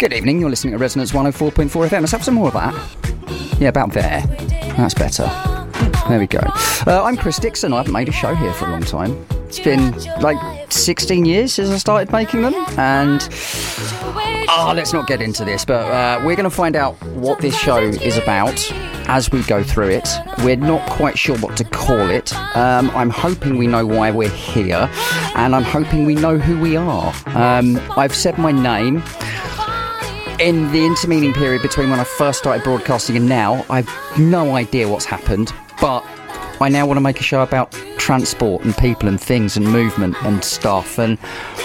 Good evening, you're listening to Resonance 104.4 FM. Let's have some more of that. Yeah, about there. That's better. There we go. I'm Chris Dixon. I haven't made a show here for a long time. It's been like 16 years since I started making them, and let's not get into this, but we're going to find out what this show is about as we go through it. We're not quite sure what to call it. I'm hoping we know why we're here, and I'm hoping we know who we are. I've said my name. In the intervening period between when I first started broadcasting and now, I've no idea what's happened, but I now want to make a show about transport and people and things and movement and stuff, and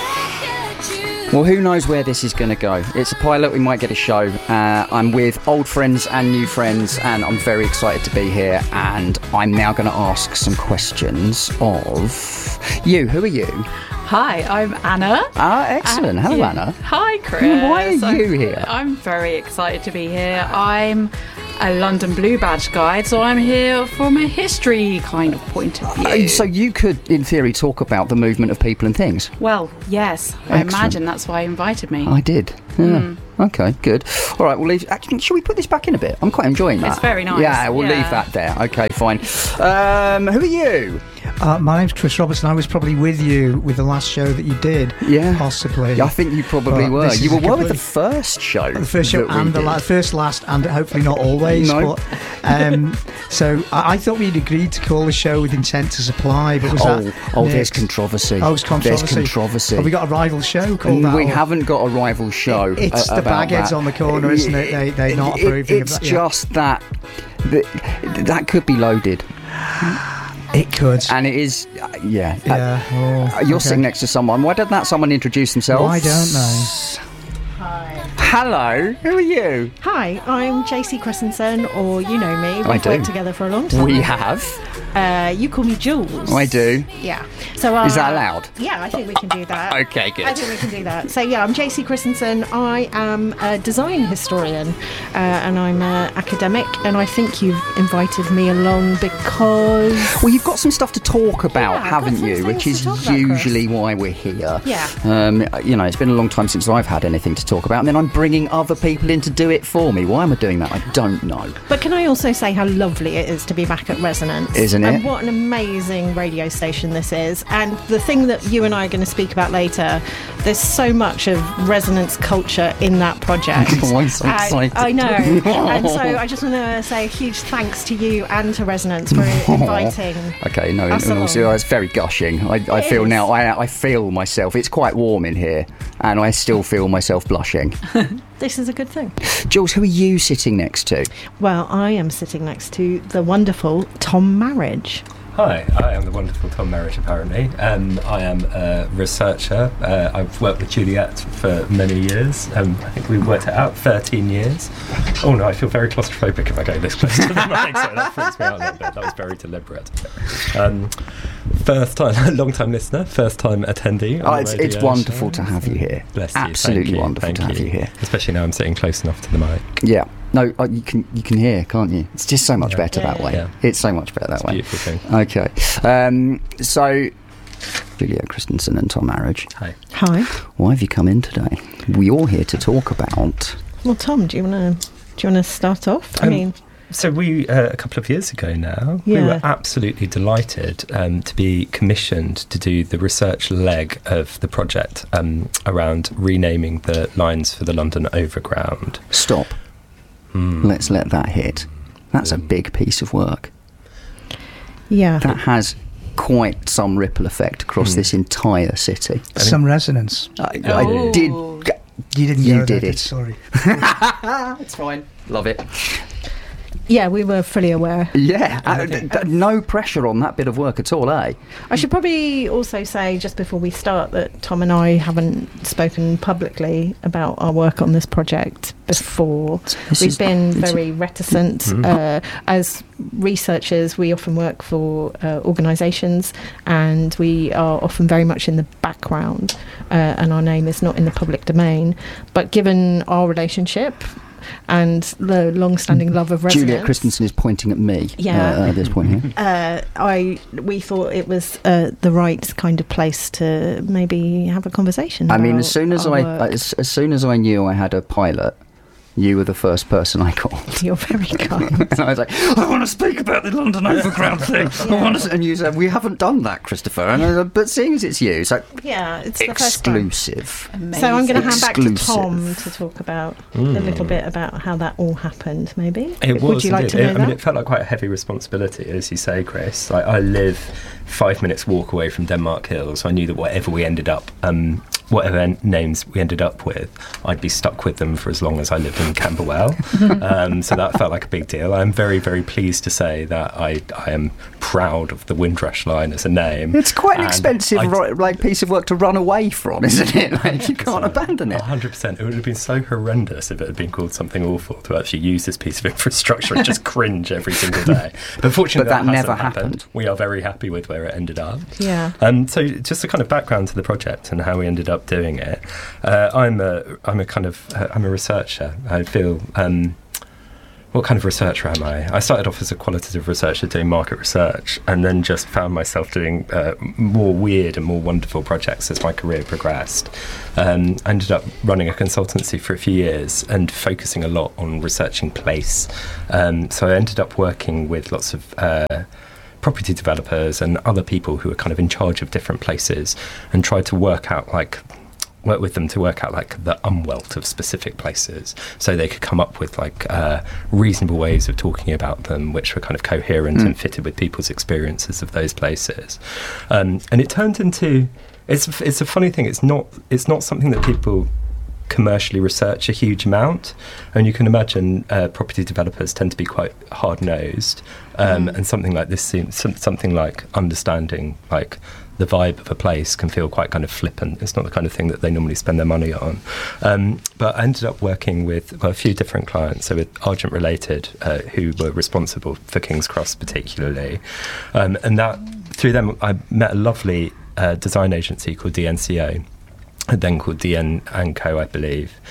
well, who knows where this is going to go. It's a pilot, we might get a show. I'm with old friends and new friends, and I'm very excited to be here, and I'm now going to ask some questions of you. Who are you? Hi, I'm Anna. Excellent. Hello, Anna. Hi, Chris. Why are you here? I'm very excited to be here. I'm a London Blue Badge guide, so I'm here from a history kind of point of view. So you could, in theory, talk about the movement of people and things? Well, yes. Excellent. I imagine that's why you invited me. I did. Yeah. Okay, good. All right, we'll leave. Actually, shall we put this back in a bit? I'm quite enjoying that. It's very nice. Yeah, we'll leave that there. Okay, fine. Who are you? My name's Chris Robertson. I was probably with you with the last show that you did. Yeah. Possibly. Yeah, I think you probably were. You were with the first show. The first show and the first, last, and hopefully not always. No. But, so I thought we'd agreed to call the show with intent to supply, but was that... There's controversy. Oh, it's controversy. There's controversy. Have we got a rival show called that? We haven't got a rival show. It's the bagheads on the corner, isn't it? They're not approving of that. It's just that could be loaded. It could. And it is, You're okay. Sitting next to someone. Why didn't that someone introduce themselves? I don't know. Hi. Hello, who are you? Hi, I'm JC Christensen, or you know me. We've worked together for a long time. We have. You call me Jules. I do. Yeah. So is that allowed? Yeah, I think we can do that. Okay, good. I think we can do that. So yeah, I'm JC Christensen. I am a design historian, and I'm an academic. And I think you've invited me along because you've got some stuff to talk about, haven't you? Which is usually why we're here. Yeah. It's been a long time since I've had anything to talk about, and then I'm bringing other people in to do it for me. Why am I doing that? I don't know. But can I also say how lovely it is to be back at Resonance? Isn't it? And what an amazing radio station this is. And the thing that you and I are going to speak about later, there's so much of Resonance culture in that project. Oh, I'm so excited. I know. And so I just want to say a huge thanks to you and to Resonance for inviting Okay, no, us along. it's very gushing. I feel now, I feel myself. It's quite warm in here, and I still feel myself blushing. This is a good thing. Jules, who are you sitting next to? Well, I am sitting next to the wonderful Tom Marriage. Hi, I am the wonderful Tom Marriage, apparently. I am a researcher. I've worked with Juliet for many years. I think we worked it out, 13 years. Oh no, I feel very claustrophobic if I go this close to the mic, so that freaks me out a little bit. That was very deliberate. First time, long-time listener, first-time attendee. It's wonderful to have you here. Bless you. Absolutely wonderful to have you here. Especially now I'm sitting close enough to the mic. Yeah. No, you can hear, can't you? It's just so much better that way. Yeah. It's so much better that way. Beautiful thing. Okay. So, Juliet Christensen and Tom Marriage. Hi. Hi. Why have you come in today? We're all here to talk about... Well, Tom, do you want to start off? So we, a couple of years ago now, we were absolutely delighted to be commissioned to do the research leg of the project around renaming the lines for the London Overground. Stop. Let's let that hit. That's a big piece of work. Yeah. That has quite some ripple effect across this entire city. Some resonance. I did. You did it. Sorry. It's fine. Love it. Yeah, we were fully aware. Yeah, no pressure on that bit of work at all, eh? I should probably also say, just before we start, that Tom and I haven't spoken publicly about our work on this project before. We've been very reticent. As researchers, we often work for organisations, and we are often very much in the background, and our name is not in the public domain. But given our relationship, and the long-standing love of residents. Juliet Christensen is pointing at me at this point here. We thought it was the right kind of place to maybe have a conversation. I mean, about as soon as as soon as I knew I had a pilot, you were the first person I called. You're very kind. And I was like, I want to speak about the London Overground thing. And you said, we haven't done that, Christopher. And I said, but seeing as it's you, it's like, it's the first time. Exclusive. Amazing. So I'm going to hand back to Exclusive. Tom to talk about a little bit about how that all happened, maybe. It was. Would you like to know I mean, it felt like quite a heavy responsibility, as you say, Chris. Like, I live 5 minutes walk away from Denmark Hill, so I knew that whatever names we ended up with, I'd be stuck with them for as long as I lived in Camberwell. So that felt like a big deal. I'm very, very pleased to say that I am proud of the Windrush line as a name. It's quite an expensive piece of work to run away from, isn't it? Like, you can't abandon it. 100%. It would have been so horrendous if it had been called something awful to actually use this piece of infrastructure and just cringe every single day. But fortunately, that never hasn't happened. We are very happy with where it ended up. Yeah. So just a kind of background to the project and how we ended up doing it. I'm a researcher. I feel. What kind of researcher am I? I started off as a qualitative researcher doing market research, and then just found myself doing more weird and more wonderful projects as my career progressed. I ended up running a consultancy for a few years and focusing a lot on researching place. So I ended up working with lots of property developers and other people who are kind of in charge of different places, and tried to work with them to work out like the umwelt of specific places, so they could come up with like reasonable ways of talking about them which were kind of coherent and fitted with people's experiences of those places. And it turned into, it's a funny thing, it's not something that people commercially research a huge amount, and you can imagine property developers tend to be quite hard-nosed, and something like this seems something like understanding like the vibe of a place can feel quite kind of flippant. It's not the kind of thing that they normally spend their money on. But I ended up working with a few different clients, so with Argent Related, who were responsible for King's Cross particularly, and that through them I met a lovely design agency called DNCO, then called DN & Co, I believe,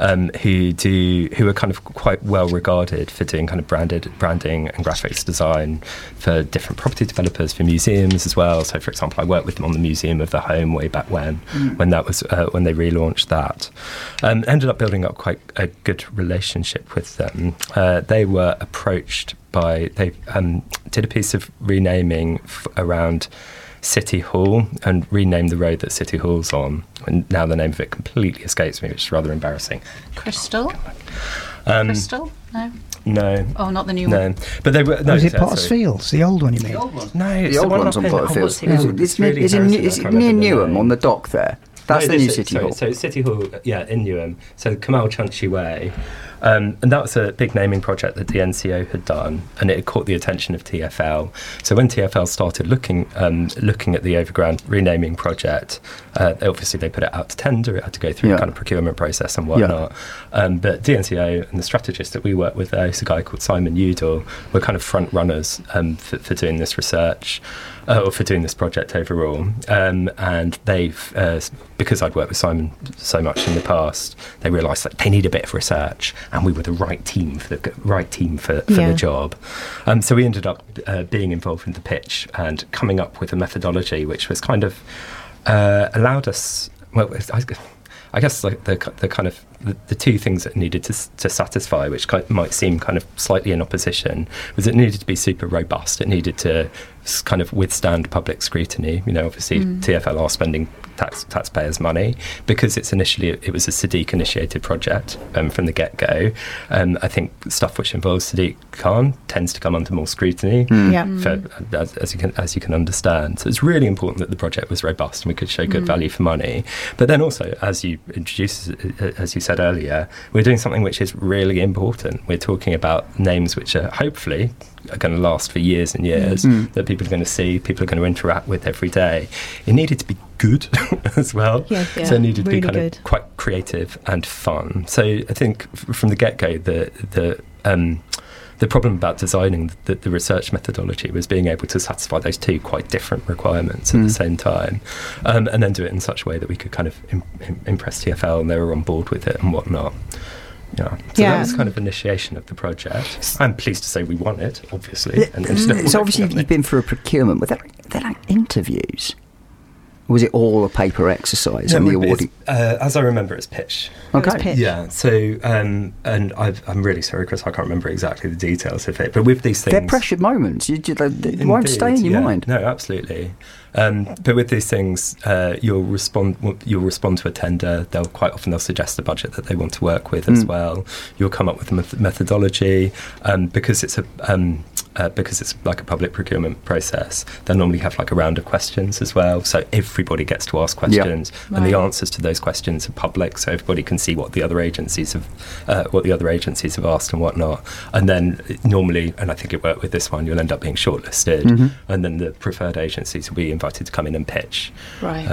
who are kind of quite well regarded for doing kind of branding and graphics design for different property developers, for museums as well. So, for example, I worked with them on the Museum of the Home way back when that was when they relaunched that. Ended up building up quite a good relationship with them. They were approached by, they did a piece of renaming around City Hall and renamed the road that City Hall's on, and now the name of it completely escapes me, which is rather embarrassing. Crystal? Crystal? No. Oh, not the new one. But they were. No, is it Potter's Fields? The old one, you mean? No, The old one's on Potterfield. It's near Newham on the dock there. That's the new City Hall. So City Hall, in Newham. So Kamal Chunchi Way. And that was a big naming project that the NCO had done, and it had caught the attention of TfL. So when TfL started looking at the Overground renaming project, obviously they put it out to tender. It had to go through a kind of procurement process and whatnot. But DNCO and the strategist that we worked with there, who's a guy called Simon Udall, were kind of front runners for doing this research. Or for doing this project overall, and they've because I'd worked with Simon so much in the past, they realised that they need a bit of research, and we were the right team for the job. So we ended up being involved in the pitch and coming up with a methodology which was kind of allowed us. Well, I guess like the kind of the two things that needed to satisfy, which might seem kind of slightly in opposition, was it needed to be super robust. It needed to kind of withstand public scrutiny. You know, obviously TfL are spending taxpayers' money because it was a Sadiq initiated project from the get-go. I think stuff which involves Sadiq Khan tends to come under more scrutiny, as you can understand. So it's really important that the project was robust and we could show good value for money. But then also, as you said earlier, we're doing something which is really important. We're talking about names which are hopefully are going to last for years and years, that people are going to see, people are going to interact with every day. It needed to be good as well. So it needed to be kind of quite creative and fun. So I think from the get-go, the problem about designing the research methodology was being able to satisfy those two quite different requirements at the same time, and then do it in such a way that we could kind of impress TfL and they were on board with it and whatnot. Yeah. So Yeah. that was kind of initiation of the project. I'm pleased to say we won it, obviously. So obviously you've been through a procurement. Were there like interviews? Or was it all a paper exercise and the awarding? As I remember, it's pitch. Okay. pitch. Yeah. So, and I'm really sorry, Chris, I can't remember exactly the details of it. But with these things, They're pressured moments. They won't stay in your mind. No, absolutely. But with these things, you'll respond to a tender. They'll suggest a budget that they want to work with as well. You'll come up with a methodology, because it's like a public procurement process. They'll normally have like a round of questions as well, so everybody gets to ask questions, and the answers to those questions are public, so everybody can see what the other agencies have asked and whatnot. And then normally, and I think it worked with this one, you'll end up being shortlisted, and then the preferred agencies will be invited to come in and pitch. Right.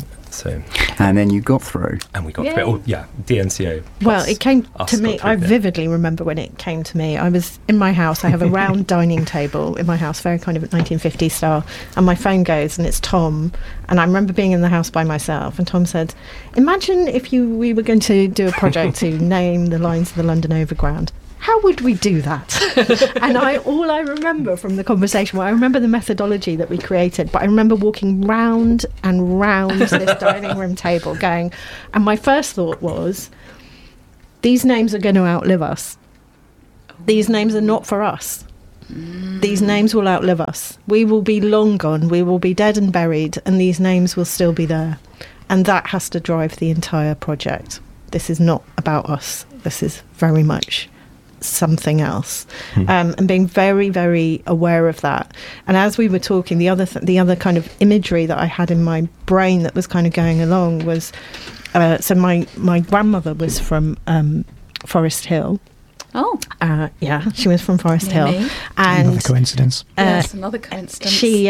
And then you got through. And we got through it. Oh, yeah, DNCO. Well, it came us to me. got through I it. vividly remember when it came to me. I was in my house. I have a round dining table in my house, very kind of 1950s style. And my phone goes, and it's Tom. And I remember being in the house by myself. And Tom said, "Imagine if we were going to do a project to name the lines of the London Overground. How would we do that?" And all I remember from the conversation, I remember the methodology that we created, but I remember walking round and round this dining room table going, and my first thought was, these names are going to outlive us. These names are not for us. These names will outlive us. We will be long gone. We will be dead and buried, and these names will still be there. And that has to drive the entire project. This is not about us. This is very much something else, and being very, very aware of that. And as we were talking, the other kind of imagery that I had in my brain that was kind of going along was, so my grandmother was from Forest Hill. Oh, yeah, she was from Forest Hill, me. and Another coincidence. yes, another coincidence. she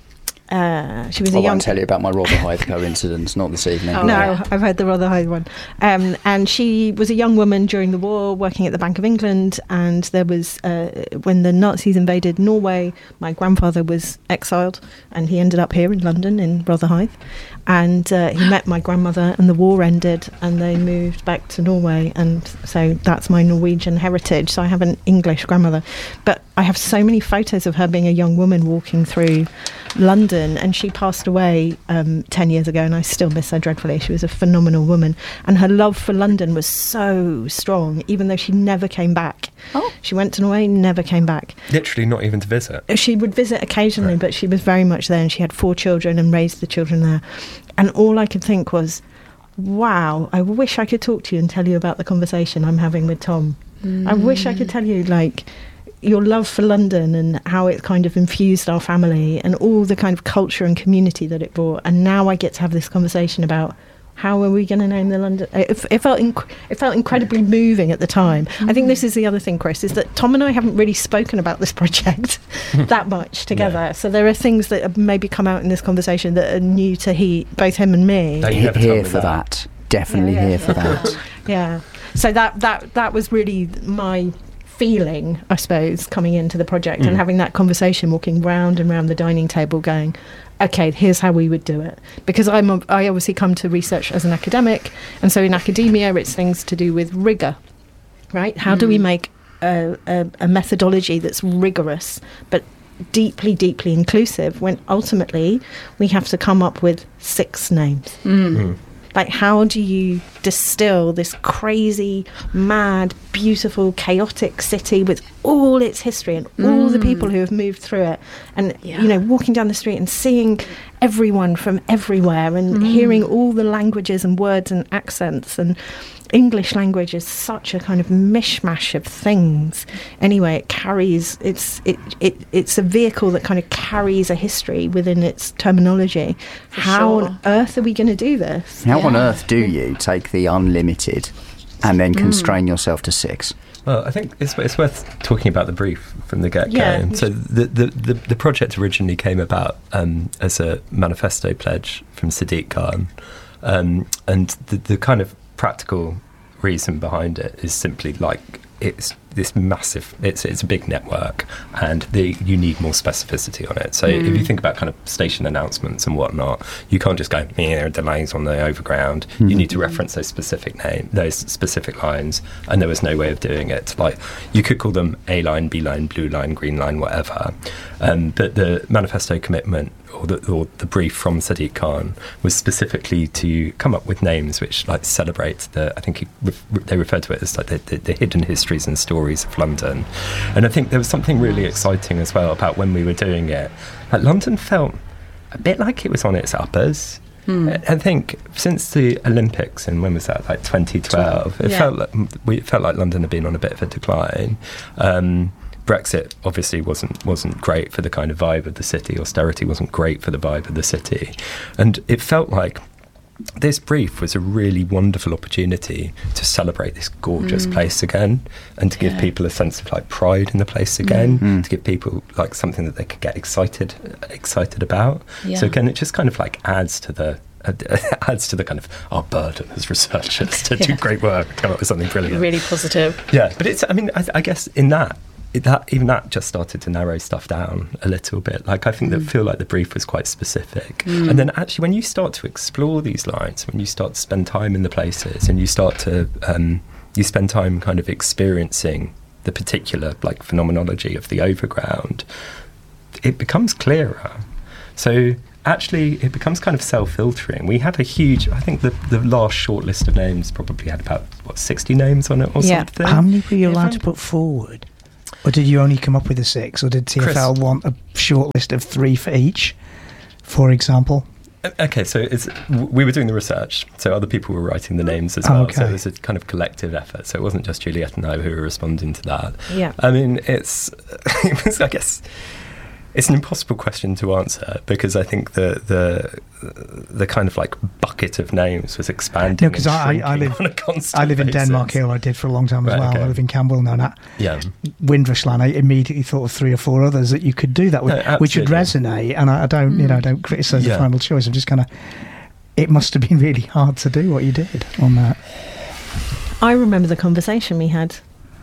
was I a young. won't tell you about my Rotherhithe coincidence, not this evening. Oh, No, yeah. I've heard the Rotherhithe one. And she was a young woman during the war working at the Bank of England. And there was, when the Nazis invaded Norway, my grandfather was exiled and he ended up here in London, in Rotherhithe. And he met my grandmother and the war ended and they moved back to Norway. And so that's my Norwegian heritage. So I have an English grandmother. But I have so many photos of her being a young woman walking through London, and she passed away 10 years ago, and I still miss her dreadfully. She was a phenomenal woman, and her love for London was so strong, even though she never came back. Oh. She went to Norway, never came back. Literally not even to visit. She would visit occasionally, Right. but she was very much there, and she had 4 children and raised the children there. And all I could think was, wow, I wish I could talk to you and tell you about the conversation I'm having with Tom. I wish I could tell you, like, your love for London and how it kind of infused our family and all the kind of culture and community that it brought. And now I get to have this conversation about how are we going to name the London. It felt incredibly moving at the time. I think this is the other thing, Chris, is that Tom and I haven't really spoken about this project that much together. No. So there are things that have maybe come out in this conversation that are new to both him and me. No, you never told Here me for that. Definitely Yeah, here for that. Yeah. So that was really my feeling, I suppose, coming into the project and having that conversation, walking round and round the dining table going, okay, here's how we would do it. Because I obviously come to research as an academic, and so in academia it's things to do with rigour, right? How do we make a methodology that's rigorous but deeply, deeply inclusive when ultimately we have to come up with 6 names? Like, how do you distill this crazy, mad, beautiful, chaotic city with all its history and all the people who have moved through it? And, you know, walking down the street and seeing everyone from everywhere and hearing all the languages and words and accents. And English language is such a kind of mishmash of things. Anyway, it carries, it's a vehicle that kind of carries a history within its terminology. How on earth are we going to do this? How on earth do you take the unlimited and then constrain yourself to 6? Well, I think it's worth talking about the brief from the get-go. Yeah. So the project originally came about as a manifesto pledge from Sadiq Khan, and the kind of practical reason behind it is simply like it's this massive, it's a big network, and you need more specificity on it. So if you think about kind of station announcements and whatnot, you can't just go, there are delays on the overground. You need to reference those specific lines, and there was no way of doing it. Like, you could call them A line, B line, blue line, green line, whatever. But the manifesto commitment, or the brief from Sadiq Khan, was specifically to come up with names which like celebrate I think they referred to it as like the hidden histories and stories of London. And I think there was something really exciting as well about when we were doing it. Like, London felt a bit like it was on its uppers. I think since the Olympics, and when was that, like 2012, it felt like London had been on a bit of a decline. Brexit obviously wasn't great for the kind of vibe of the city. Austerity wasn't great for the vibe of the city. And it felt like this brief was a really wonderful opportunity to celebrate this gorgeous place again, and to give people a sense of like pride in the place again, to give people like something that they could get excited about. So again, it just kind of like adds to the kind of our burden as researchers to do great work and come up with something brilliant. Really positive. Yeah, but it's, I mean, I guess in that just started to narrow stuff down a little bit. Like, I think that feel like the brief was quite specific. And then actually when you start to explore these lines, when you start to spend time in the places, and you start to you spend time kind of experiencing the particular like phenomenology of the overground, it becomes clearer. So actually it becomes kind of self-filtering. We had a huge, I think the last short list of names probably had about 60 names on it or something. How many were you allowed to put forward? Or did you only come up with the 6? Or did TfL want a short list of 3 for each, for example? Okay, so we were doing the research, so other people were writing the names as well. So it was a kind of collective effort. So it wasn't just Juliet and I who were responding to that. Yeah. I mean, it was, I guess, it's an impossible question to answer, because I think the kind of like bucket of names was expanding. No, because I live in Denmark Hill. I did for a long time as well. Okay. I live in Camberwell now. Windrushland. I immediately thought of 3 or 4 others that you could do that with, which would resonate. And I don't, I don't criticise the final choice. I'm just kind of. It must have been really hard to do what you did on that. I remember the conversation we had.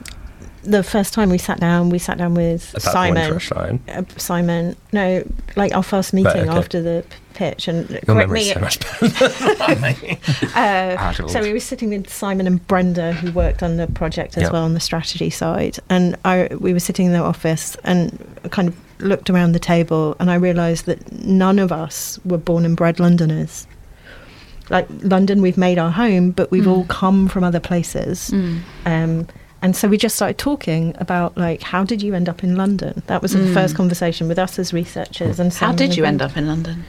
The first time we sat down with Simon. Simon, no, like our first meeting after the pitch, and your memory's so much better than mine. So we were sitting with Simon and Brenda, who worked on the project as well on the strategy side, and we were sitting in their office and kind of looked around the table, and I realised that none of us were born and bred Londoners. Like, London, we've made our home, but we've all come from other places. And so we just started talking about, like, how did you end up in London? That was the first conversation with us as researchers. And how did you end up in London?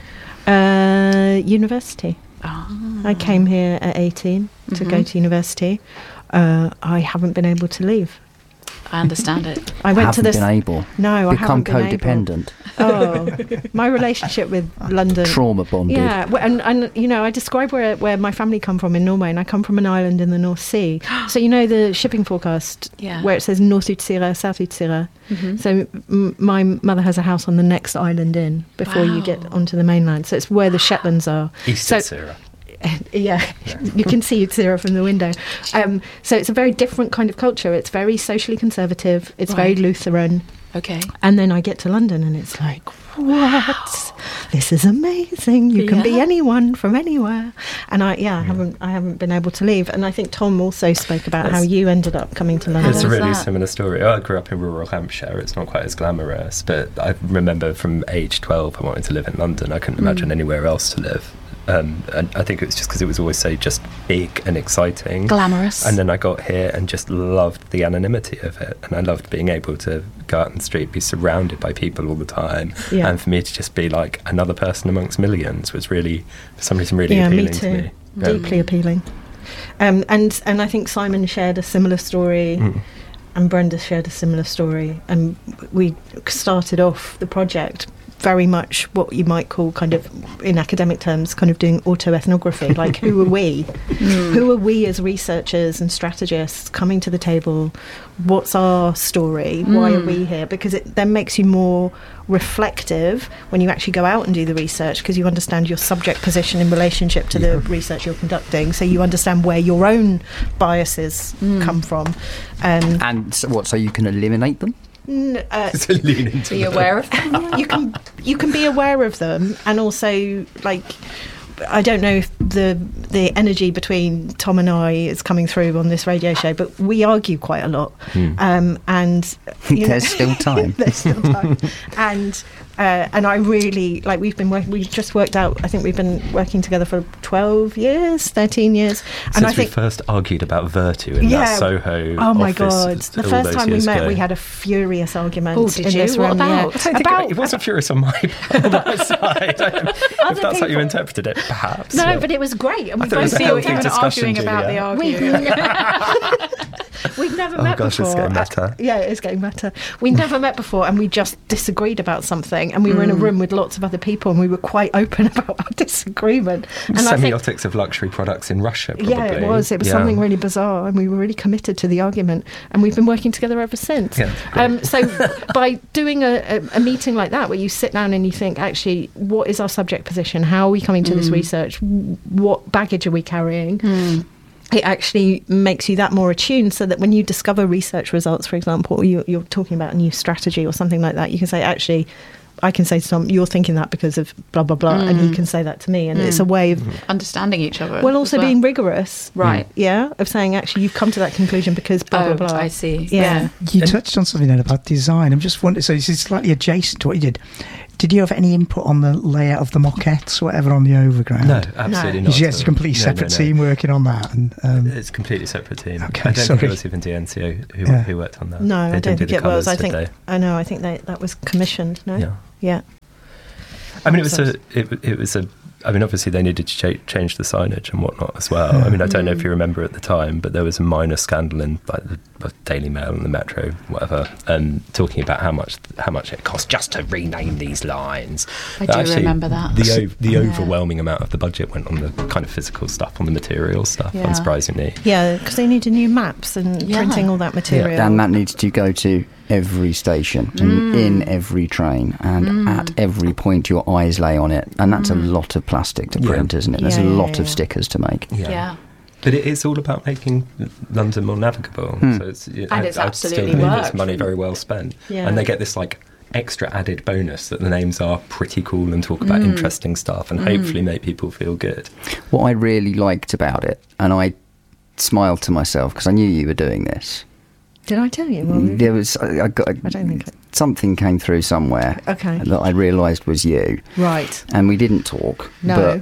University. Oh. I came here at 18 to go to university. I haven't been able to leave. I understand it. I haven't been able. No, I haven't been codependent. Oh, my relationship with London. Trauma bonded. Yeah, and I describe where my family come from in Norway, and I come from an island in the North Sea. So the shipping forecast, where it says North Utsira, South Utsira. So my mother has a house on the next island in before you get onto the mainland. So it's where the Shetlands are. East Utsira. Yeah, you can see Utsira from the window. So it's a very different kind of culture. It's very socially conservative. It's very Lutheran. Okay. And then I get to London, and it's like, what? This is amazing. You can be anyone from anywhere. And I haven't been able to leave. And I think Tom also spoke about how you ended up coming to London. It's a really similar story. I grew up in rural Hampshire. It's not quite as glamorous, but I remember from age 12 I wanted to live in London. I couldn't imagine anywhere else to live. And I think it was just because it was always so just big and exciting. Glamorous. And then I got here and just loved the anonymity of it. And I loved being able to go out in the street, be surrounded by people all the time. Yeah. And for me to just be like another person amongst millions was really, for some reason, really appealing to me. Deeply appealing. And I think Simon shared a similar story. And Brenda shared a similar story. And we started off the project very much what you might call kind of, in academic terms, kind of doing autoethnography. Like, who are we? Who are we as researchers and strategists coming to the table? What's our story? Why are we here? Because it then makes you more reflective when you actually go out and do the research, because you understand your subject position in relationship to the research you're conducting, so you understand where your own biases come from. And so you can eliminate them? Be aware of them. You can be aware of them, and also, like, I don't know if the energy between Tom and I is coming through on this radio show, but we argue quite a lot, and there's still time. There's still time, and I really like. We've just worked out. I think we've been working together for 12 years, 13 years, and since I think we first argued about Virtue in that Soho. Oh my office God! The first time we met, we had a furious argument. Oh, did you? What about? It wasn't furious on my side. If that's how you interpreted it, perhaps. No, but it was great. And we both see what you were arguing about the argument. We've never met before. It's getting better. Yeah, it is getting better. We never met before, and we just disagreed about something, and we were in a room with lots of other people, and we were quite open about our disagreement. And semiotics of luxury products in Russia, probably. Yeah, it was. It was something really bizarre, and we were really committed to the argument, and we've been working together ever since. Yeah, so by doing a meeting like that, where you sit down and you think, actually, what is our subject position? How are we coming to this research? What baggage are we carrying? It actually makes you that more attuned, so that when you discover research results, for example, or you're talking about a new strategy or something like that, you can say, actually, I can say to Tom, you're thinking that because of blah, blah, blah, and he can say that to me. And it's a way of understanding each other. Well, also being rigorous. Right. Yeah, of saying, actually, you've come to that conclusion because blah, blah, blah. I see. Yeah. You touched on something then about design. I'm just wondering, so this is slightly adjacent to what you did. Did you have any input on the layout of the moquettes or whatever on the overground? No, absolutely not. It's a completely separate team working on that. And it's a completely separate team. Okay, I don't think it was even DNCO who worked on that. No, I don't think it was. I think that was commissioned. No. Yeah. I mean, it was a. I mean, obviously they needed to change the signage and whatnot as well. I mean, I don't know if you remember at the time, but there was a minor scandal in like the Daily Mail and the Metro, whatever, talking about how much it cost just to rename these lines. I do remember that. The overwhelming amount of the budget went on the kind of physical stuff, on the material stuff, unsurprisingly. Yeah, because they needed new maps and printing all that material. And that needed to go to every station and in every train, and at every point your eyes lay on it, and that's a lot of plastic to print, isn't it? There's a lot of stickers to make. But it is all about making London more navigable. So it's absolutely still it's money very well spent. And they get this like extra added bonus that the names are pretty cool and talk about interesting stuff and hopefully make people feel good. What I really liked about it, and I smiled to myself because I knew you were doing this. Did I tell you? There was. I don't think something came through somewhere. Okay. That I realised was you. Right. And we didn't talk. No.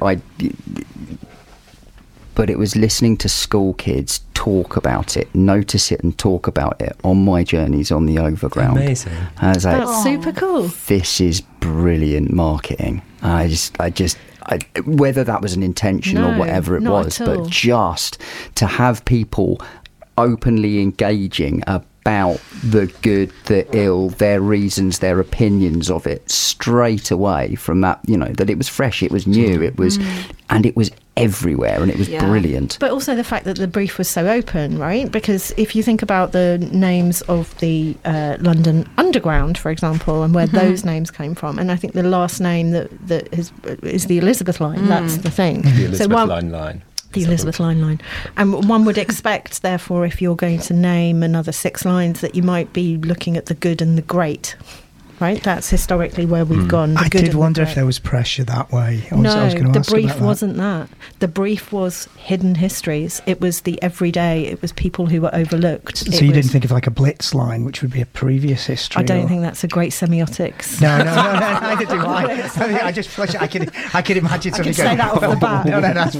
But it was listening to school kids talk about it, notice it, and talk about it on my journeys on the overground. Amazing. That's super cool. This is brilliant marketing. I just whether that was an intention or whatever it was, but just to have people openly engaging about the good, the ill, their reasons, their opinions of it straight away from that, that it was fresh, it was new, it was, and it was everywhere, and it was brilliant. But also the fact that the brief was so open, right? Because if you think about the names of the London Underground, for example, and where those names came from, and I think the last name that is the Elizabeth line. That's the thing. The Elizabeth line. The Elizabeth line. And one would expect, therefore, if you're going to name another 6 lines, that you might be looking at the good and the great. Right, that's historically where we've gone. I did wonder if there was pressure that way. I was going to ask the brief about that. wasn't that. The brief was hidden histories. It was the everyday. It was people who were overlooked. So you didn't think of like a blitz line, which would be a previous history? I don't think that's a great semiotics. No, neither do I. I just flush it. I could imagine something going. I can say that off the bat. No, that's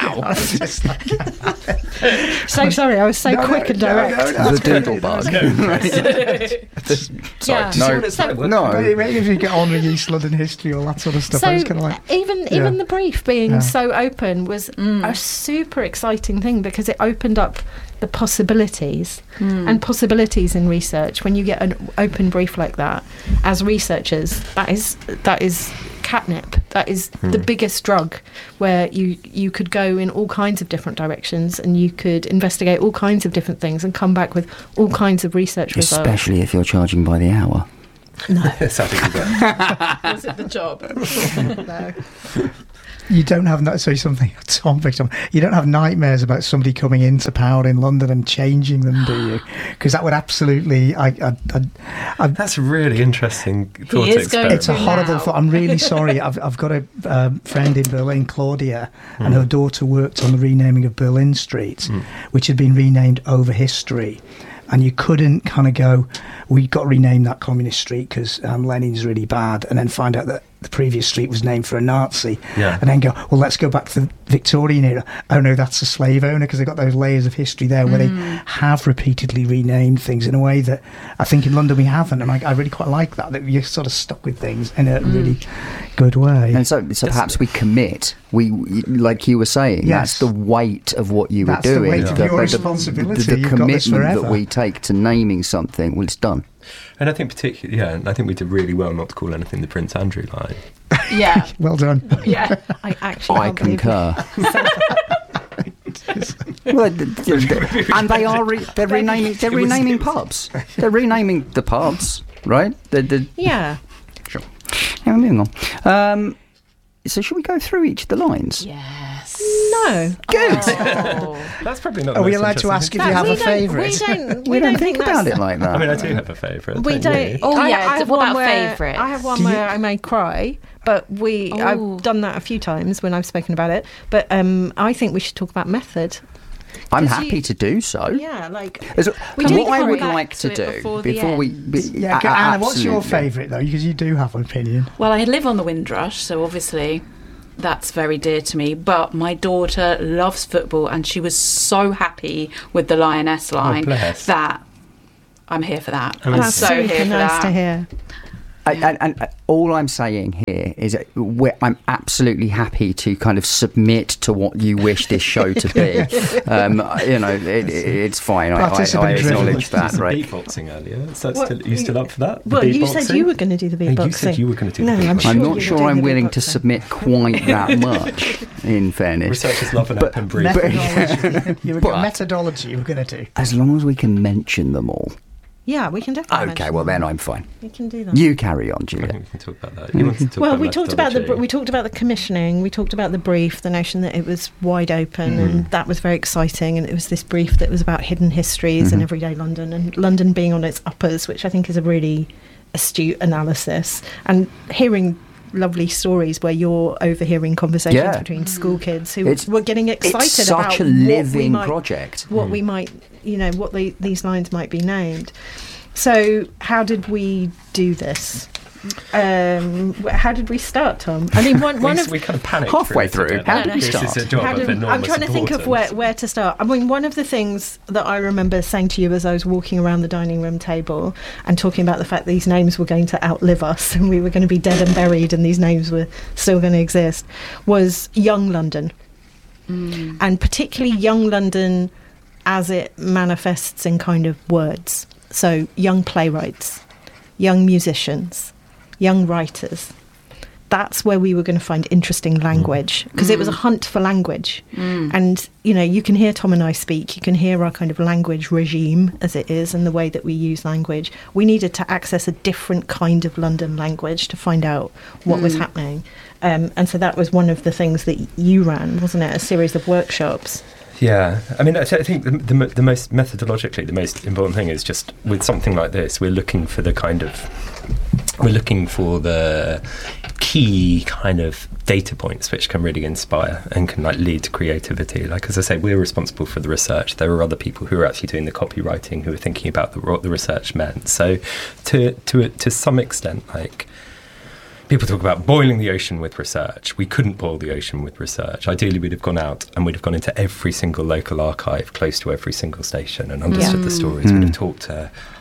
fair. So sorry, I was so quick and direct. The doodle bug. No, if you get on with East London history, all that sort of stuff. So I was kind of like, even the brief being so open was a super exciting thing, because it opened up the possibilities and possibilities in research. When you get an open brief like that, as researchers, that is catnip. That is the biggest drug, where you could go in all kinds of different directions and you could investigate all kinds of different things and come back with all kinds of research results. Especially if you're charging by the hour. No. Was it the job? No. You don't have Tom, you don't have nightmares about somebody coming into power in London and changing them, do you? Because that would absolutely. That's a really interesting thought experiment. It's a horrible thought. I'm really sorry. I've got a friend in Berlin, Claudia, and her daughter worked on the renaming of Berlin Street, which had been renamed over history. And you couldn't kind of go, we've got to rename that communist street because Lenin's really bad, and then find out that the previous street was named for a Nazi, and then go, well, let's go back to the Victorian era. Oh no, that's a slave owner, because they've got those layers of history there where they have repeatedly renamed things in a way that I think in London we haven't, and I really quite like that you're sort of stuck with things in a really good way. And so perhaps we commit. We, like you were saying, that's the weight of what you were doing. That's the weight of your responsibility. The commitment that we take to naming something. Well, it's done. And I think particularly, I think we did really well not to call anything the Prince Andrew line. Yeah. Well done. Yeah. I concur. Well, and they're renaming pubs. They're renaming the pubs, right? Yeah. Sure. Yeah, moving on. So should we go through each of the lines? Yes. No. Good. Oh. That's probably not. Are we allowed to ask if you have a favourite? We don't think about it like that. I mean, I do have a favourite. We don't. Oh yeah. I have what one about where favourites? I have one where I may cry, but I've done that a few times when I've spoken about it. But I think we should talk about method. I'm happy to do so. Yeah, like what I would like to do before we. Anna, what's your favourite though? Because you do have an opinion. Well, I live on the Windrush, so obviously that's very dear to me. But my daughter loves football, and she was so happy with the Lioness line that I'm here for that. I'm so here for that. To hear. And all I'm saying here is that I'm absolutely happy to kind of submit to what you wish this show to be. It's fine. I acknowledge that. Right. Beatboxing earlier. So you still up for that? Well, you said you were going to do the beatboxing. You said you were going to do the beatboxing. I'm not sure I'm willing to submit quite that much, in fairness. Researchers love an open brief. Methodology we're going to do. As long as we can mention them all. Yeah, we can definitely. Okay, well then I'm fine. We can do that. You carry on, Julia. I think we can talk about that. You want to talk about we talked about the commissioning. We talked about the brief, the notion that it was wide open, and that was very exciting. And it was this brief that was about hidden histories in everyday London, and London being on its uppers, which I think is a really astute analysis. And hearing lovely stories where you're overhearing conversations between school kids who were getting excited about such a living project. What we might, what these lines might be named. So how did we do this? How did we start, Tom? I mean, we kind of panicked halfway through. How did we start? I'm trying to think of where to start. I mean, one of the things that I remember saying to you as I was walking around the dining room table and talking about the fact that these names were going to outlive us and we were going to be dead and buried and these names were still going to exist, was young London. And particularly young London as it manifests in kind of words. So young playwrights, young musicians, young writers. That's where we were going to find interesting language, because it was a hunt for language. And, you can hear Tom and I speak, you can hear our kind of language regime as it is and the way that we use language. We needed to access a different kind of London language to find out what was happening. And so that was one of the things that you ran, wasn't it? A series of workshops. Yeah, I mean, I think the most methodologically, the most important thing is just with something like this, we're looking for the key kind of data points which can really inspire and can lead to creativity. Like, as I say, we're responsible for the research. There are other people who are actually doing the copywriting who are thinking about what the research meant. So, to some extent, people talk about boiling the ocean with research. We couldn't boil the ocean with research. Ideally, we'd have gone out and we'd have gone into every single local archive close to every single station and understood the stories. We'd have talked to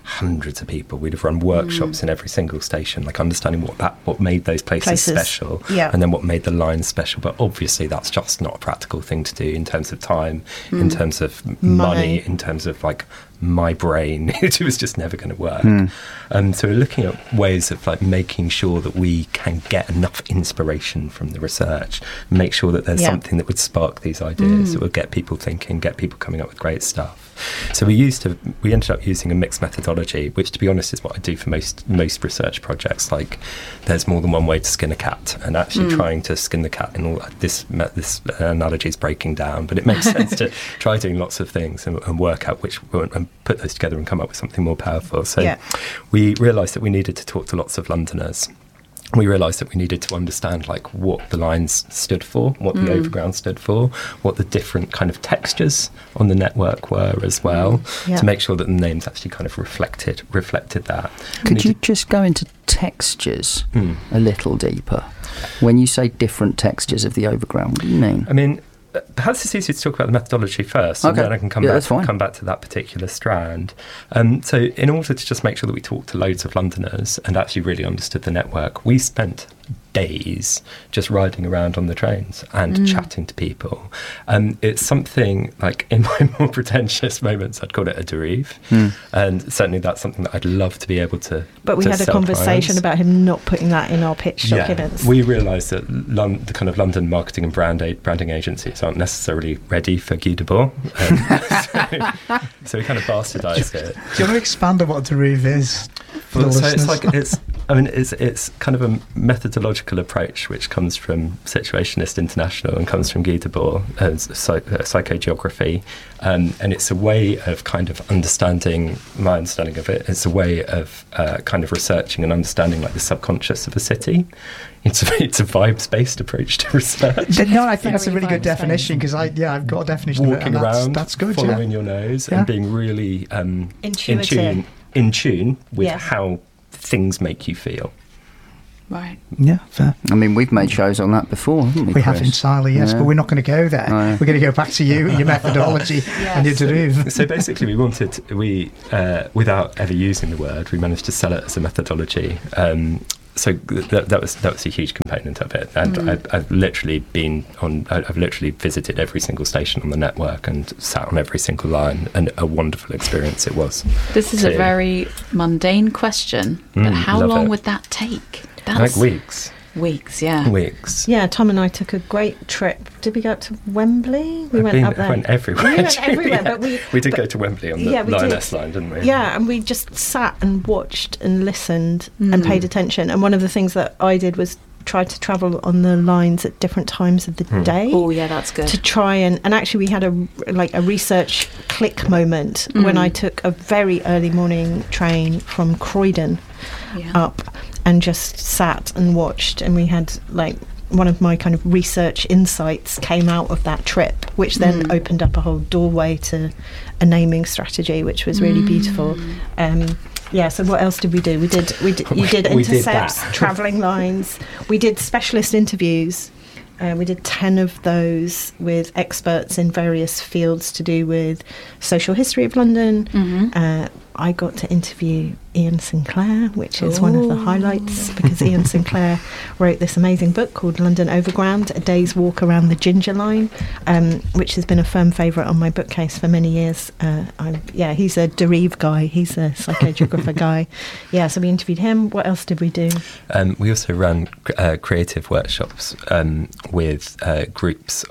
hundreds of people. We'd have run workshops in every single station, like understanding what made those places special, and then what made the lines special. But obviously that's just not a practical thing to do in terms of time, in terms of money, in terms of like my brain. It was just never going to work. So we're looking at ways of like making sure that we can get enough inspiration from the research, make sure that there's something that would spark these ideas, that would get people thinking, get people coming up with great stuff. So we ended up using a mixed methodology, which, to be honest, is what I do for most research projects. Like, there's more than one way to skin a cat, and actually trying to skin the cat in all this analogy is breaking down, but it makes sense to try doing lots of things and work out and put those together and come up with something more powerful. So we realised that we needed to talk to lots of Londoners. We realised that we needed to understand like what the lines stood for, what the overground stood for, what the different kind of textures on the network were as well, to make sure that the names actually kind of reflected that. Could you just go into textures a little deeper? When you say different textures of the overground, what do you mean? I mean, perhaps it's easier to talk about the methodology first, and then I can come back to that particular strand. So in order to just make sure that we talked to loads of Londoners and actually really understood the network, we spent days just riding around on the trains and chatting to people. It's something like, in my more pretentious moments, I'd call it a derive, and certainly that's something that I'd love to be able to. But we had a conversation about him not putting that in our pitch documents. We realised that the kind of London marketing and branding agencies aren't necessarily ready for Guy Debord, so we kind of bastardised it. Do you want to expand on what a derive is? Well, so it's kind of a methodological approach which comes from Situationist International and comes from Guy Debord as psychogeography, and it's a way of kind of understanding, my understanding of it, it's a way of kind of researching and understanding like the subconscious of a city. It's a vibes-based approach to research. No, I think that's a really good definition, because I've got a definition walking of it, around, that's good, following your nose, and being really in tune with how things make you feel. Right. Yeah, fair. I mean, we've made shows on that before, haven't we? We have entirely, yes, but we're not going to go there. No. We're going to go back to you and your methodology and your derive. So basically, without ever using the word, we managed to sell it as a methodology. So that was a huge component of it, and I've literally visited every single station on the network and sat on every single line, and a wonderful experience it was. This is a very mundane question, but how long would that take? Like weeks. Weeks, yeah. Weeks. Yeah, Tom and I took a great trip. Did we go up to Wembley? We went up there. I went everywhere. We went everywhere, but we did go to Wembley on the Lioness line, didn't we? Yeah, and we just sat and watched and listened and paid attention. And one of the things that I did was try to travel on the lines at different times of the day. Oh, yeah, that's good. To try and actually we had a research click moment when I took a very early morning train from Croydon up and just sat and watched, and we had like one of my kind of research insights came out of that trip, which then opened up a whole doorway to a naming strategy, which was really beautiful. So what else did we do? You did intercepts, travelling lines. We did specialist interviews. We did 10 of those with experts in various fields to do with social history of London. I got to interview Ian Sinclair, which is one of the highlights, because Ian Sinclair wrote this amazing book called London Overground, A Day's Walk Around the Ginger Line, which has been a firm favourite on my bookcase for many years. He's a derive guy, he's a psychogeographer guy. Yeah, so we interviewed him. What else did we do? We also ran creative workshops with groups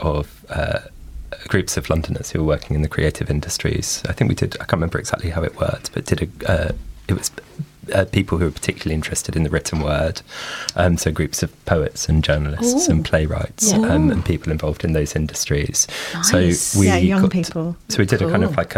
of Londoners who were working in the creative industries. I think we did, I can't remember exactly how it worked, but it was people who were particularly interested in the written word. So groups of poets and journalists and playwrights and people involved in those industries. Nice. So young people. So we did a kind of like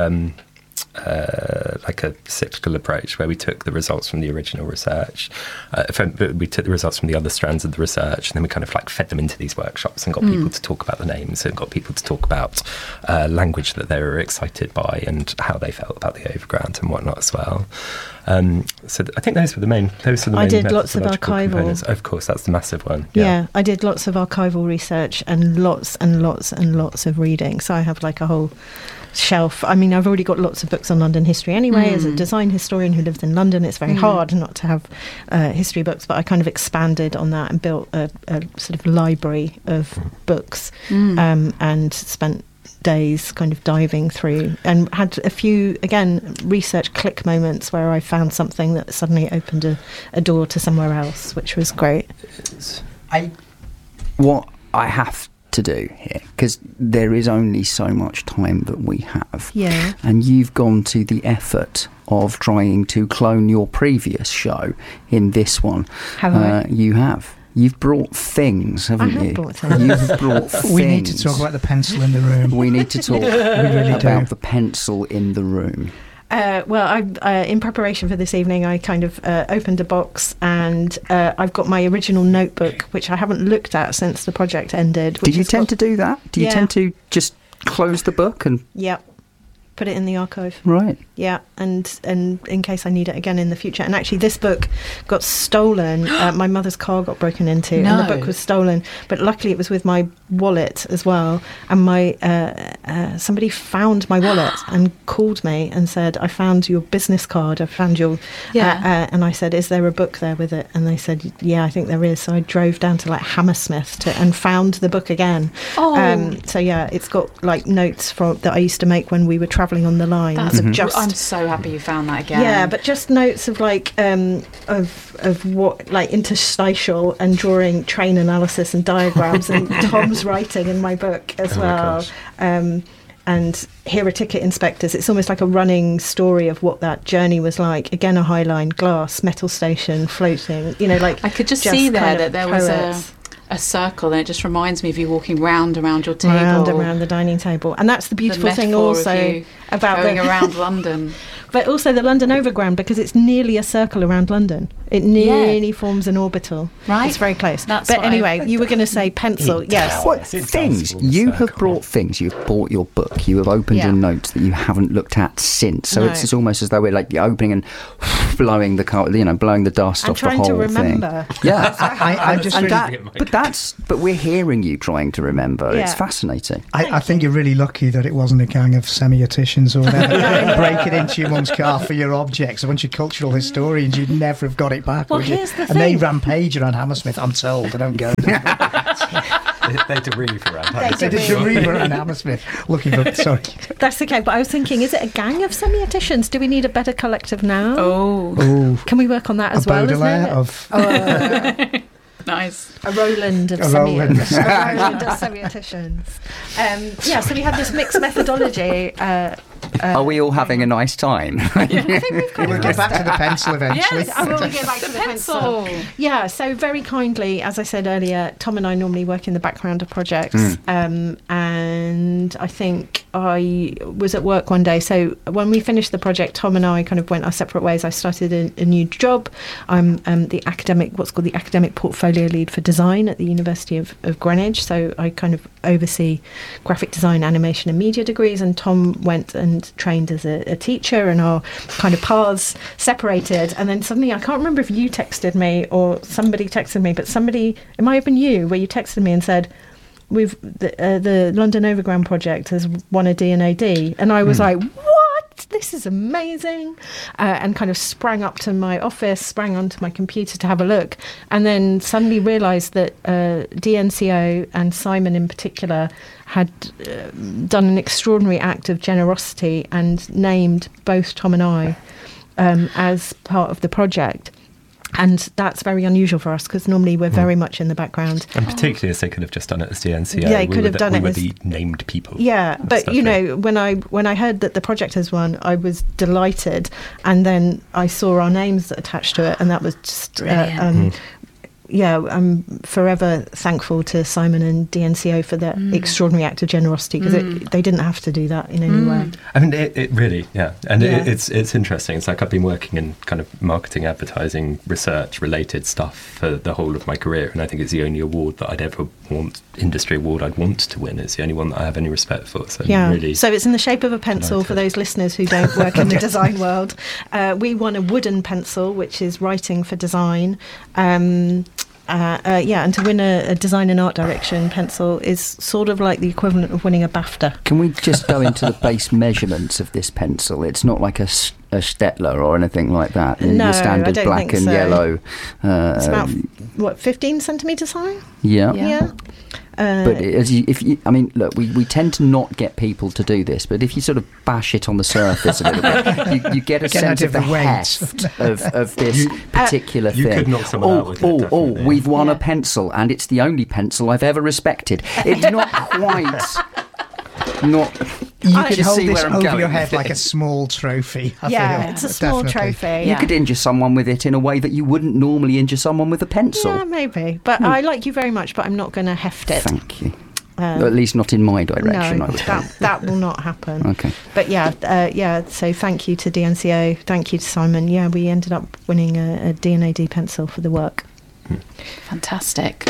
a cyclical approach where we took the results from the original research, we took the results from the other strands of the research, and then we kind of like fed them into these workshops and got people to talk about the names and got people to talk about language that they were excited by and how they felt about the overground and whatnot as well. So I think those were the main. I did lots of archival components. Of course, that's the massive one. Yeah, I did lots of archival research and lots and lots and lots of reading. So I have like a whole shelf. I mean, I've already got lots of books on London history anyway. As a design historian who lives in London, it's very hard not to have history books, but I kind of expanded on that and built a sort of library of books and spent days kind of diving through, and had a few, again, research click moments where I found something that suddenly opened a door to somewhere else, which was great. What I have to do here, because there is only so much time that we have, and you've gone to the effort of trying to clone your previous show in this one. Have I? You have. You've brought things, haven't you? Brought things. You've brought things. We need to talk about the pencil in the room. We need to talk about the pencil in the room. Well, in preparation for this evening, I kind of opened a box, and I've got my original notebook, which I haven't looked at since the project ended. Do you tend to do that? Do you tend to just close the book and... Yep. Put it in the archive. Right. Yeah, and in case I need it again in the future. And actually, this book got stolen. My mother's car got broken into, and the book was stolen. But luckily, it was with my wallet as well. And my somebody found my wallet and called me and said, "I found your business card. I found your..." And I said, "Is there a book there with it?" And they said, "Yeah, I think there is." So I drove down to like Hammersmith and found the book again. So yeah, it's got like notes that I used to make when we were traveling on the line. I'm so happy you found that again. Yeah, but just notes of like of what, like, interstitial and drawing train analysis and diagrams and Tom's writing in my book as well. And here are ticket inspectors. It's almost like a running story of what that journey was like. Again, a High Line, glass, metal station, floating. You know, like I could just see there that there was a circle, and it just reminds me of you walking around your table, around the dining table. And that's the beautiful thing also about going around London, but also the London Overground, because it's nearly a circle around London. It nearly forms an orbital. Right, it's very close. But anyway, you were going to say pencil. Yes. What things you have brought? Things you've bought your book. You have opened your notes that you haven't looked at since. So it's almost as though we're like opening and blowing blowing the dust off the whole thing. I'm trying to remember. Yeah, I'm just but we're hearing you trying to remember. It's fascinating. I think you're really lucky that it wasn't a gang of semioticians or whatever breaking into your mum's car for your objects. A bunch of cultural historians, you'd never have got it back. Well, here's the thing. And they rampage around Hammersmith, I'm told. They don't go. They derive around Hammersmith. They derive around Hammersmith looking for... Sorry. That's okay, but I was thinking, is it a gang of semioticians? Do we need a better collective now? Oh. Can we work on that as well? Baudelaire of... Nice. A Roland of semioticians. So we had this mixed methodology. Are we all having a nice time? I think we'll get back to the pencil eventually. Yes, I will get back to the pencil. Yeah, so very kindly, as I said earlier, Tom and I normally work in the background of projects. And I think I was at work one day. So when we finished the project, Tom and I kind of went our separate ways. I started a new job. I'm what's called the academic portfolio lead for design at the University of Greenwich. So I kind of oversee graphic design, animation and media degrees, and Tom went and trained as a teacher, and our kind of paths separated. And then suddenly, I can't remember if you texted me or somebody texted me, but it might have been you, where you texted me and said, the London Overground project has won a D&AD. And I was like, what? This is amazing. And kind of sprang up to my office, sprang onto my computer to have a look, and then suddenly realised that DNCO and Simon in particular had done an extraordinary act of generosity and named both Tom and I as part of the project. And that's very unusual for us, because normally we're very much in the background. And particularly as they could have just done it as DNCO. Yeah, they could have done it as... We were the named people. Yeah, but, when I heard that the project has won, I was delighted. And then I saw our names attached to it, and that was just... I'm forever thankful to Simon and DNCO for their extraordinary act of generosity, because they didn't have to do that in any way. I mean, it really, and it's interesting. It's like I've been working in kind of marketing, advertising, research related stuff for the whole of my career, and I think it's the only award that I'd ever industry award I'd want to win. It's the only one that I have any respect for. So really, so it's in the shape of a pencil for those listeners who don't work in the design world. We won a wooden pencil, which is writing for design. And to win a design and art direction pencil is sort of like the equivalent of winning a BAFTA. Can we just go into the base measurements of this pencil? It's not like a Stettler or anything like that. No, your standard I don't black think and so. yellow. It's about 15 centimetres high. Yeah. But look, we tend to not get people to do this, but if you sort of bash it on the surface a little bit, you get a sense of the heft of this particular thing. You could knock someone out with it, we've won a pencil, and it's the only pencil I've ever respected. It's not quite... You could hold this over your head like a small trophy. I feel. It's a small trophy. You could injure someone with it in a way that you wouldn't normally injure someone with a pencil. Yeah, maybe. But I like you very much, but I'm not going to heft it. Thank you. At least not in my direction. No, that will not happen. Okay. But so thank you to DNCO. Thank you to Simon. Yeah, we ended up winning a D&AD pencil for the work. Fantastic.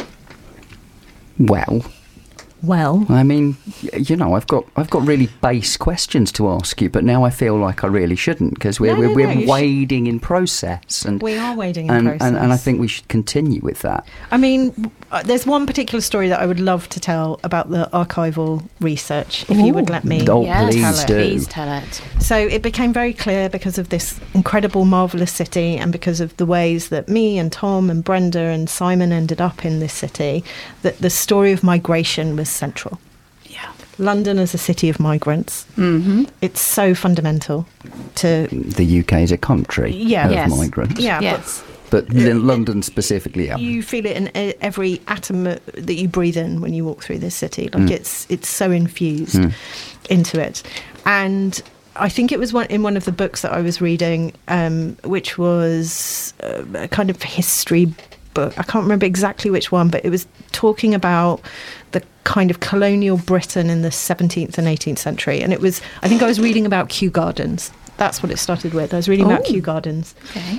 Well, I mean, I've got really base questions to ask you, but now I feel like I really shouldn't, because we're wading in process, and we are wading in process, and I think we should continue with that. I mean, there's one particular story that I would love to tell about the archival research, if you would let me. Please tell it. So it became very clear, because of this incredible, marvellous city, and because of the ways that me and Tom and Brenda and Simon ended up in this city, that the story of migration was central. Yeah. London as a city of migrants. Mm-hmm. It's so fundamental to... The UK is a country of migrants. Yeah, yes. But London specifically, you feel it in every atom that you breathe in when you walk through this city. Like it's so infused into it. And I think it was in one of the books that I was reading, which was a kind of history book. I can't remember exactly which one, but it was talking about the kind of colonial Britain in the 17th and 18th century. And I think I was reading about Kew Gardens. That's what it started with. I was reading about Kew Gardens. Okay.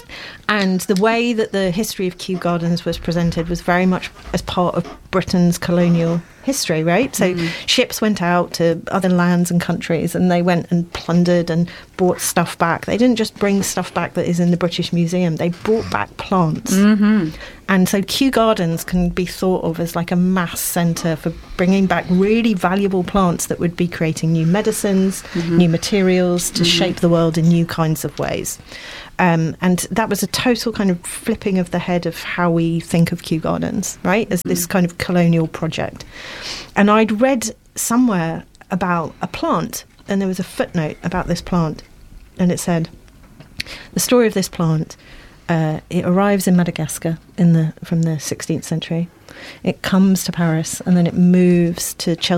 And the way that the history of Kew Gardens was presented was very much as part of Britain's colonial history, right? So ships went out to other lands and countries, and they went and plundered and brought stuff back. They didn't just bring stuff back that is in the British Museum. They brought back plants. Mm-hmm. And so Kew Gardens can be thought of as like a mass centre for bringing back really valuable plants that would be creating new medicines, new materials to shape the world in new kinds of ways. And that was a total kind of flipping of the head of how we think of Kew Gardens, right, as this kind of colonial project. And I'd read somewhere about a plant, and there was a footnote about this plant, and it said, the story of this plant, it arrives in Madagascar from the 16th century. It comes to Paris, and then it moves to Chelsea